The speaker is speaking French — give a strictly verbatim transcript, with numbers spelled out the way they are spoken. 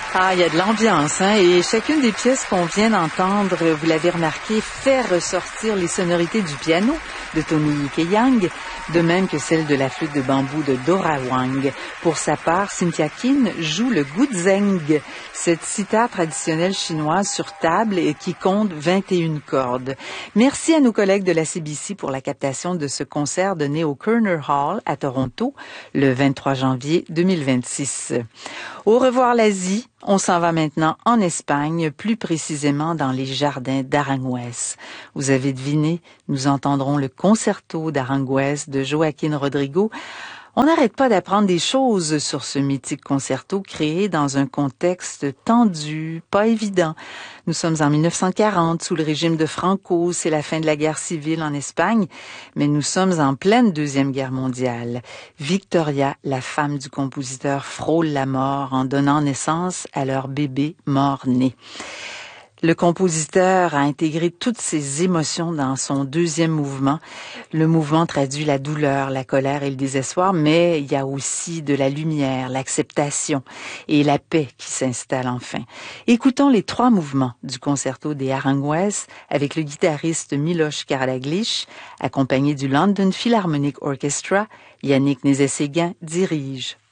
Ah, il y a de l'ambiance, hein, et chacune des pièces qu'on vient d'entendre, vous l'avez remarqué, fait ressortir les sonorités du piano de Tony Yike-Yang, de même que celle de la flûte de bambou de Dora Wang. Pour sa part, Cynthia Kin joue le guzheng, cette sitar traditionnelle chinoise sur table et qui compte vingt et une cordes. Merci à nos collègues de la C B C pour la captation de ce concert donné au Kerner Hall à Toronto le vingt-trois janvier deux mille vingt-six. Au revoir l'Asie. On s'en va maintenant en Espagne, plus précisément dans les jardins d'Aranjuez. Vous avez deviné, nous entendrons le concerto d'Aranjuez de Joaquín Rodrigo. On n'arrête pas d'apprendre des choses sur ce mythique concerto créé dans un contexte tendu, pas évident. Nous sommes en mille neuf cent quarante, sous le régime de Franco, c'est la fin de la guerre civile en Espagne, mais nous sommes en pleine Deuxième Guerre mondiale. Victoria, la femme du compositeur, frôle la mort en donnant naissance à leur bébé mort-né. Le compositeur a intégré toutes ses émotions dans son deuxième mouvement. Le mouvement traduit la douleur, la colère et le désespoir, mais il y a aussi de la lumière, l'acceptation et la paix qui s'installe enfin. Écoutons les trois mouvements du concerto des Aranjuez avec le guitariste Miloš Karadzic, accompagné du London Philharmonic Orchestra. Yannick Nézet-Séguin dirige.